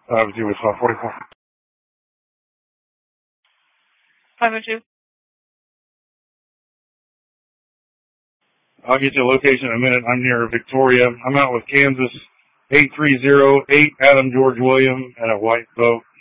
Obviously with 44. 502. I'll get you a location in a minute. I'm near Victoria. I'm out with Kansas 8308 Adam George William and a white boat.